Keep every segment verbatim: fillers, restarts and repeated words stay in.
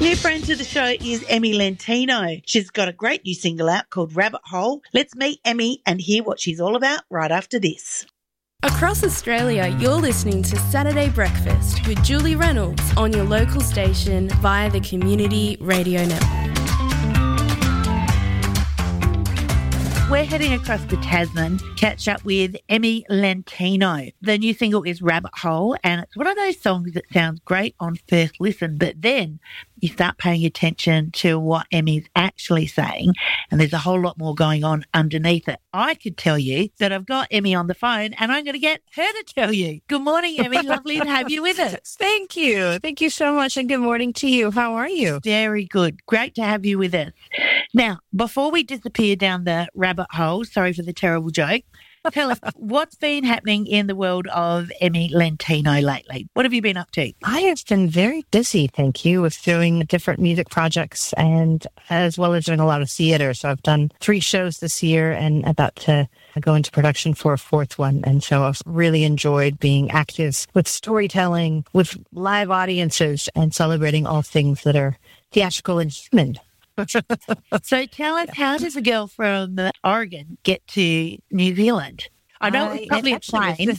New friend to the show is Emmy Lentino. She's got a great new single out called Rabbit Hole. Let's meet Emmy and hear what she's all about right after this. Across Australia, you're listening to Saturday Breakfast with Julie Reynolds on your local station via the Community Radio Network. We're heading across the Tasman to catch up with Emmy Lentino. The new single is Rabbit Hole, and it's one of those songs that sounds great on first listen, but then you start paying attention to what Emmy's actually saying, and there's a whole lot more going on underneath it. I could tell you that I've got Emmy on the phone, and I'm going to get her to tell you. Good morning, Emmy. Lovely to have you with us. Thank you. Thank you so much, and good morning to you. How are you? Very good. Great to have you with us. Now, before we disappear down the rabbit hole, sorry for the terrible joke, tell us what's been happening in the world of Emmy Lentino lately. What have you been up to? I have been very busy, thank you, with doing different music projects and as well as doing a lot of theater. So I've done three shows this year and about to go into production for a fourth one. And so I've really enjoyed being active with storytelling, with live audiences, and celebrating all things that are theatrical and human. So tell us, how does a girl from Oregon get to New Zealand? I know it was probably a plane.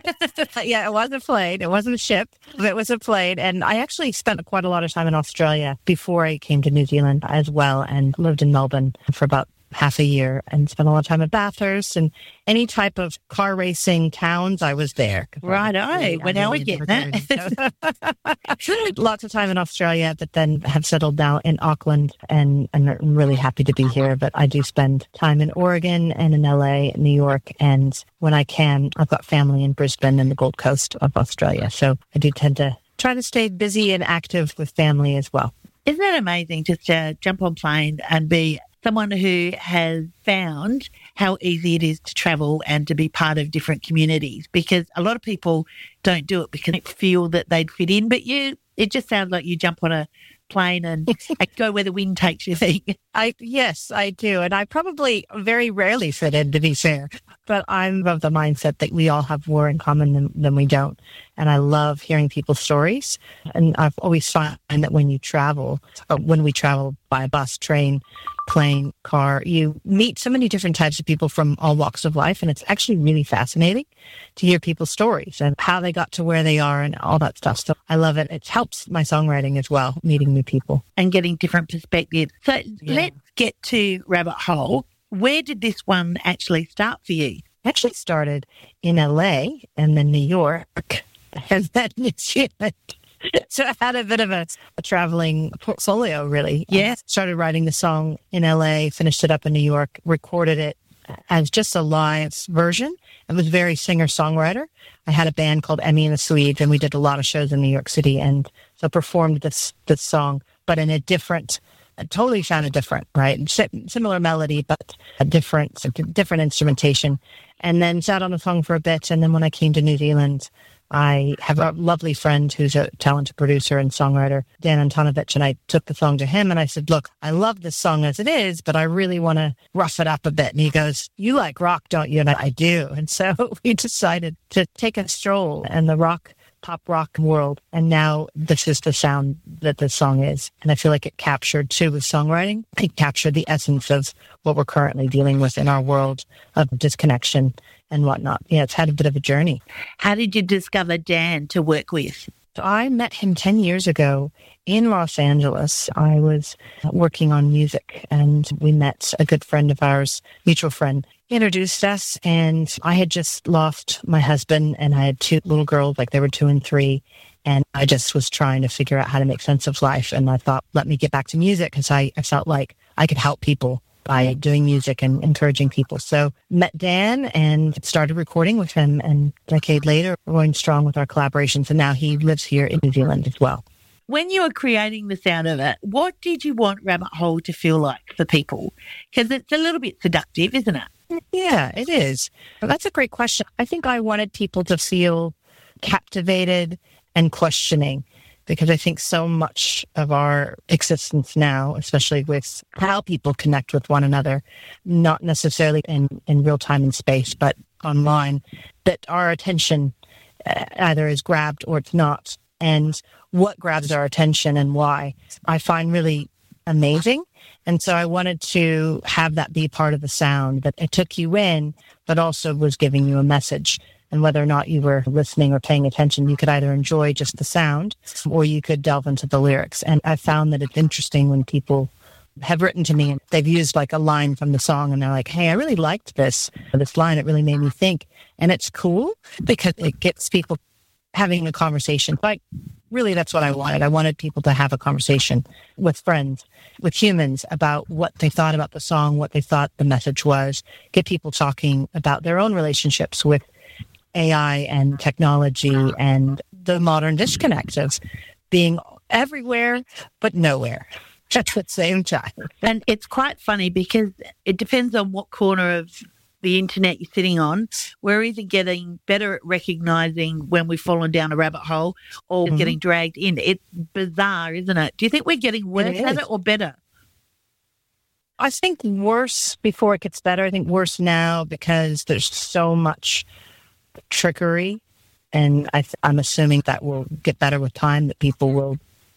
Yeah, it was a plane. It wasn't a ship. It was a plane. And I actually spent quite a lot of time in Australia before I came to New Zealand as well, and lived in Melbourne for about half a year and spent a lot of time at Bathurst and any type of car racing towns. I was there. Right. Oh, well, now we get that. Lots of time in Australia, but then have settled now in Auckland, and, and I'm really happy to be here. But I do spend time in Oregon and in L A, New York. And when I can, I've got family in Brisbane and the Gold Coast of Australia. So I do tend to try to stay busy and active with family as well. Isn't it amazing just to jump on plane and be someone who has found how easy it is to travel and to be part of different communities? Because a lot of people don't do it because they feel that they'd fit in. But you, it just sounds like you jump on a plane and go where the wind takes you thing. I yes, I do. And I probably very rarely fit in, to be fair. But I'm of the mindset that we all have more in common than, than we don't. And I love hearing people's stories. And I've always found that when you travel, or when we travel by bus, train, plane, car, you meet so many different types of people from all walks of life. And it's actually really fascinating to hear people's stories and how they got to where they are and all that stuff. So I love it. It helps my songwriting as well, meeting new people. And getting different perspectives. So yeah. Let's get to Rabbit Hole. Where did this one actually start for you? Actually started in L A and then New York and then New Zealand. So I had a bit of a, a traveling portfolio, really. Yeah. I started writing the song in L A, finished it up in New York, recorded it as just a live version. It was very singer-songwriter. I had a band called Emmy and the Swedes, and we did a lot of shows in New York City, and so performed this this song, but in a different, it totally sounded different, right? Similar melody, but a different, different instrumentation. And then sat on the song for a bit, and then when I came to New Zealand, I have a lovely friend who's a talented producer and songwriter, Dan Antonovich, and I took the song to him and I said, look, I love this song as it is, but I really want to rough it up a bit. And he goes, you like rock, don't you? And I, I do. And so we decided to take a stroll in the rock, pop rock world. And now this is the sound that the song is. And I feel like it captured, too, with songwriting, it captured the essence of what we're currently dealing with in our world of disconnection and whatnot. Yeah, it's had a bit of a journey. How did you discover Dan to work with? So I met him ten years ago in Los Angeles. I was working on music and we met a good friend of ours, mutual friend, introduced us, and I had just lost my husband and I had two little girls, like they were two and three. And I just was trying to figure out how to make sense of life. And I thought, let me get back to music because I, I felt like I could help people by doing music and encouraging people. So met Dan and started recording with him. And a decade later, we're going strong with our collaborations. And now he lives here in New Zealand as well. When you were creating the sound of it, what did you want Rabbit Hole to feel like for people? Because it's a little bit seductive, isn't it? Yeah, it is. That's a great question. I think I wanted people to feel captivated and questioning, because I think so much of our existence now, especially with how people connect with one another, not necessarily in, in real time and space, but online, that our attention uh, either is grabbed or it's not. and what grabs our attention and why, I find really amazing. And so I wanted to have that be part of the sound, that it took you in, but also was giving you a message. And whether or not you were listening or paying attention, you could either enjoy just the sound or you could delve into the lyrics. And I found that it's interesting when people have written to me and they've used like a line from the song and they're like, hey, I really liked this, this line. It really made me think. And it's cool because it gets people having a conversation. Like, really, that's what I wanted. I wanted people to have a conversation with friends, with humans, about what they thought about the song, what they thought the message was, get people talking about their own relationships with A I and technology and the modern disconnect of being everywhere but nowhere at the same time. And it's quite funny because it depends on what corner of the internet you're sitting on. We're either getting better at recognizing when we've fallen down a rabbit hole or mm-hmm. getting dragged in. It's bizarre, isn't it? Do you think we're getting worse it at it or better? I think worse before it gets better. I think worse now because there's so much trickery, and I th- I'm assuming that will get better with time, that people will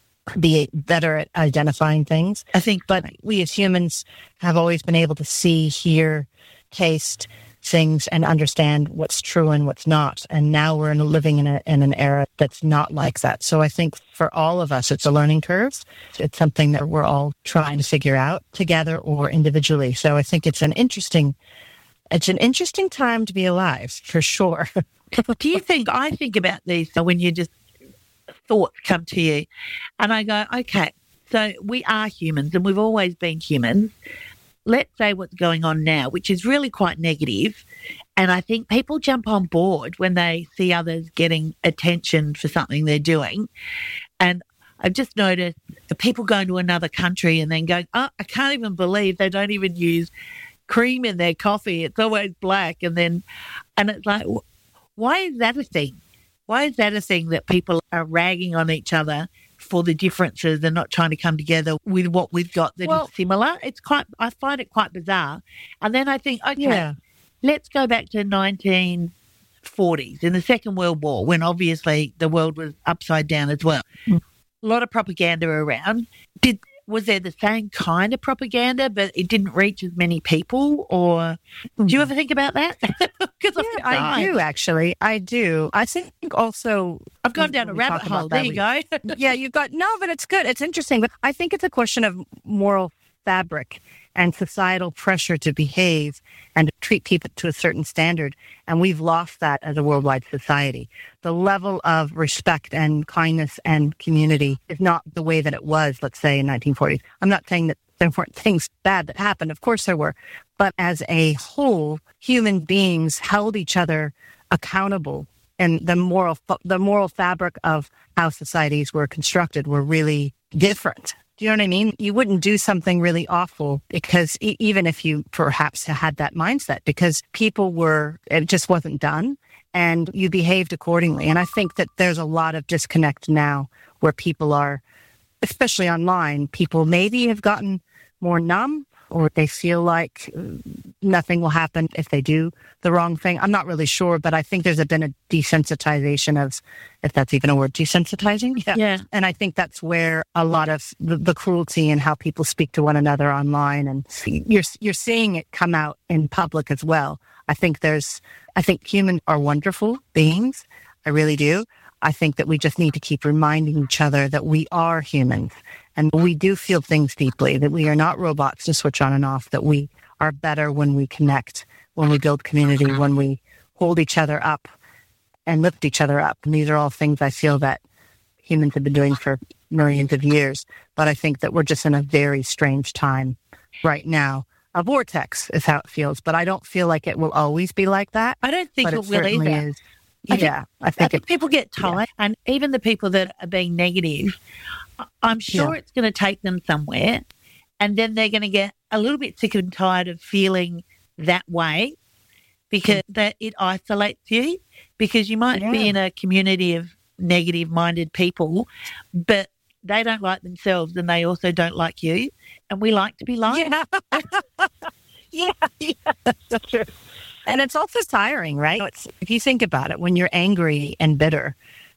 be better at identifying things. I think, but we as humans have always been able to see, hear, taste things and understand what's true and what's not. And now we're in, living in, a, in an era that's not like that. So I think for all of us, it's a learning curve. It's something that we're all trying to figure out together or individually. So I think it's an interesting, it's an interesting time to be alive, for sure. Do you think, I think about these when you just, thoughts come to you and I go, okay, so we are humans and we've always been humans. Let's say what's going on now, which is really quite negative. And I think people jump on board when they see others getting attention for something they're doing. And I've just noticed people going to another country and then going, oh, I can't even believe they don't even use cream in their coffee. It's always black. And then, and it's like, why is that a thing? Why is that a thing that people are ragging on each other for the differences and not trying to come together with what we've got that well, is similar? It's quite, I find it quite bizarre. And then I think, okay, yeah. let's go back to nineteen forties in the Second World War, when obviously the world was upside down as well. Mm. A lot of propaganda around. Did Was there the same kind of propaganda, but it didn't reach as many people? Or do you ever think about that? yeah, I do, actually. I do. I think also... I've gone down a rabbit hole. There you go. yeah, you've got... No, but it's good. It's interesting. But I think it's a question of moral fabric and societal pressure to behave and to treat people to a certain standard. And we've lost that as a worldwide society. The level of respect and kindness and community is not the way that it was, let's say, in nineteen forties. I'm not saying that there weren't things bad that happened. Of course there were. But as a whole, human beings held each other accountable. And the moral, the moral fabric of how societies were constructed were really different. Do you know what I mean? You wouldn't do something really awful because e- even if you perhaps had that mindset, because people were, it just wasn't done and you behaved accordingly. And I think that there's a lot of disconnect now where people are, especially online, people maybe have gotten more numb or they feel like nothing will happen if they do the wrong thing. I'm not really sure, but I think there's been a desensitization of, if that's even a word, desensitizing. Yeah. yeah. And I think that's where a lot of the, the cruelty and how people speak to one another online, and you're you're seeing it come out in public as well. I think there's, I think humans are wonderful beings. I really do. I think that we just need to keep reminding each other that we are humans and we do feel things deeply, that we are not robots to switch on and off, that we are better when we connect, when we build community, when we hold each other up and lift each other up. And these are all things I feel that humans have been doing for millions of years. But I think that we're just in a very strange time right now. A vortex is how it feels, but I don't feel like it will always be like that. I don't think it, it will either. Is. I yeah, think, I think, I think it, people get tired, yeah. and even the people that are being negative, I'm sure yeah. it's going to take them somewhere, and then they're going to get a little bit sick and tired of feeling that way because mm. that it isolates you, because you might yeah. be in a community of negative-minded people, but they don't like themselves and they also don't like you, and we like to be liked. Yeah, yeah, yeah, that's true. And it's also tiring, right? It's, if you think about it, when you're angry and bitter,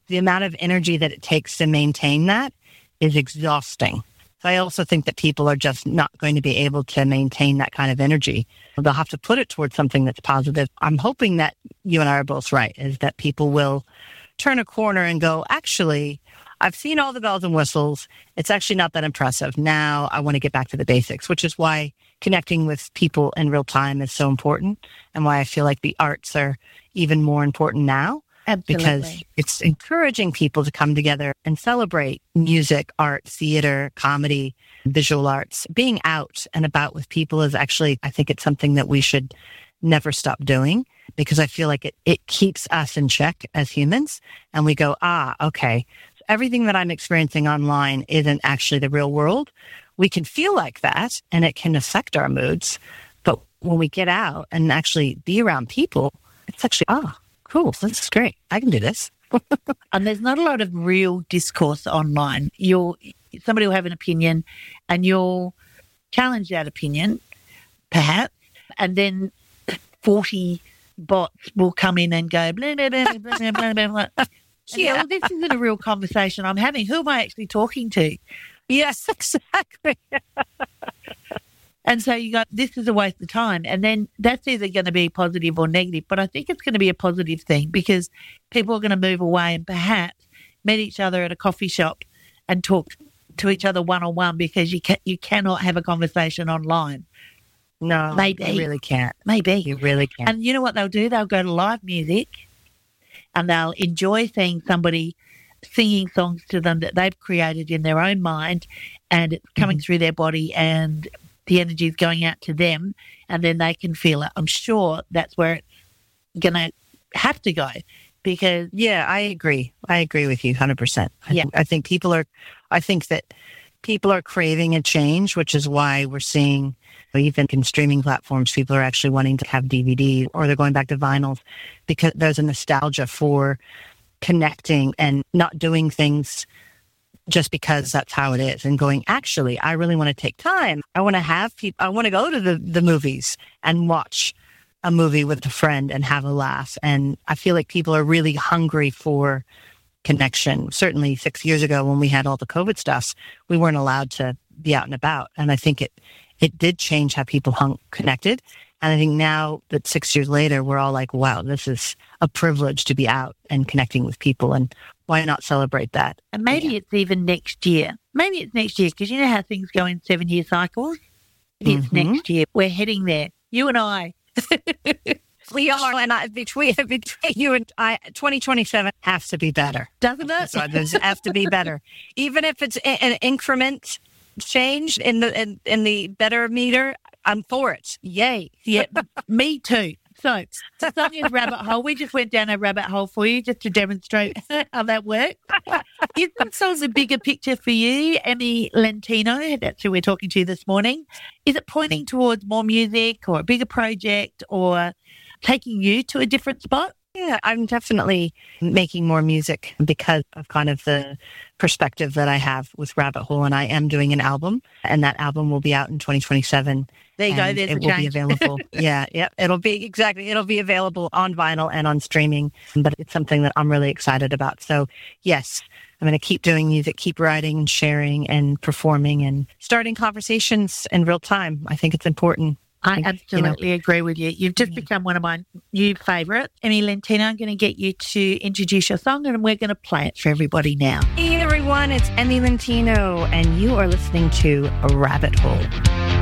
the amount of energy that it takes to maintain that is exhausting. So I also think that people are just not going to be able to maintain that kind of energy. They'll have to put it towards something that's positive. I'm hoping that you and I are both right, is that people will turn a corner and go, actually, I've seen all the bells and whistles. It's actually not that impressive. Now I want to get back to the basics, which is why connecting with people in real time is so important, and why I feel like the arts are even more important now. Absolutely. Because it's encouraging people to come together and celebrate music, art, theater, comedy, visual arts. Being out and about with people is actually, I think it's something that we should never stop doing, because I feel like it, it keeps us in check as humans. And we go, ah, okay, everything that I'm experiencing online isn't actually the real world. We can feel like that and it can affect our moods. But when we get out and actually be around people, it's actually, ah, cool, this is great. I can do this. And there's not a lot of real discourse online. You'll, somebody will have an opinion and you'll challenge that opinion, perhaps, and then forty bots will come in and go, blah, blah, blah, blah, blah, blah, blah, blah. Yeah, well, this isn't a real conversation I'm having. Who am I actually talking to? Yes, exactly. And so you got, this is a waste of time. And then that's either going to be positive or negative. But I think it's going to be a positive thing, because people are going to move away and perhaps meet each other at a coffee shop and talk to each other one-on-one, because you, can, you cannot have a conversation online. No, maybe. You really can't. Maybe. You really can't. And you know what they'll do? They'll go to live music and they'll enjoy seeing somebody singing songs to them that they've created in their own mind, and it's coming mm-hmm. through their body, and the energy is going out to them, and then they can feel it. I'm sure that's where it's going to have to go, because... Yeah, I agree. I agree with you one hundred percent. I, yeah. th- I think people are, I think that people are craving a change, which is why we're seeing, even in streaming platforms, people are actually wanting to have D V D, or they're going back to vinyls, because there's a nostalgia for connecting and not doing things just because that's how it is, and going, actually, I really want to take time. I want to have people, I want to go to the, the movies and watch a movie with a friend and have a laugh. And I feel like people are really hungry for connection. Certainly six years ago when we had all the COVID stuff, we weren't allowed to be out and about. And I think it, it did change how people hung connected. And I think now that six years later, we're all like, wow, this is a privilege to be out and connecting with people. And why not celebrate that? And maybe yeah. it's even next year. Maybe it's next year, because you know how things go in seven-year cycles? It's mm-hmm. next year. We're heading there. You and I. We are, and I, between, between you and I, twenty twenty-seven has to be better. Doesn't it? So it has to be better. Even if it's an increment change in the in, in the better meter, I'm for it. Yay. Yeah, me too. So, Sonia's rabbit hole, we just went down a rabbit hole for you just to demonstrate how that works. Is this song a bigger picture for you, Emmy Lentino? That's who we're talking to this morning. Is it pointing towards more music or a bigger project, or taking you to a different spot? Yeah, I'm definitely making more music because of kind of the perspective that I have with Rabbit Hole, and I am doing an album, and that album will be out in twenty twenty-seven. There you go. There's it a will change. Be available. yeah, yeah. It'll be exactly. It'll be available on vinyl and on streaming. But it's something that I'm really excited about. So yes, I'm going to keep doing music, keep writing and sharing and performing and starting conversations in real time. I think it's important. I, I think, absolutely you know, agree with you. You've just yeah. become one of my new favourites. Emmy Lentino, I'm going to get you to introduce your song, and we're going to play it for everybody now. Hey everyone, it's Emmy Lentino, and you are listening to A Rabbit Hole.